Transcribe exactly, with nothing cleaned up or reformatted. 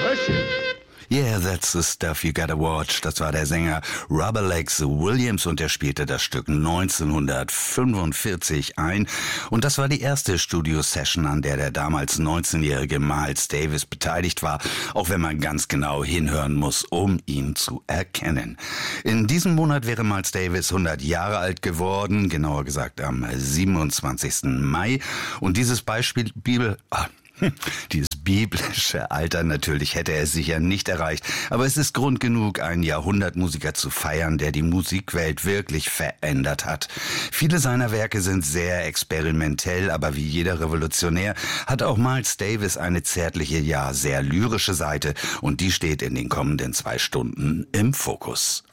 Worship. Yeah, that's the stuff you gotta watch. Das war der Sänger Robert Legs Williams und er spielte das Stück neunzehnhundertfünfundvierzig ein. Und das war die erste Studio-Session, an der der damals neunzehnjährige Miles Davis beteiligt war, auch wenn man ganz genau hinhören muss, um ihn zu erkennen. In diesem Monat wäre Miles Davis hundert Jahre alt geworden, genauer gesagt am siebenundzwanzigsten Mai. Und dieses Beispiel, Bibel... Ah, Dieses biblische Alter natürlich hätte er sicher nicht erreicht, aber es ist Grund genug, einen Jahrhundertmusiker zu feiern, der die Musikwelt wirklich verändert hat. Viele seiner Werke sind sehr experimentell, aber wie jeder Revolutionär hat auch Miles Davis eine zärtliche, ja sehr lyrische Seite und die steht in den kommenden zwei Stunden im Fokus.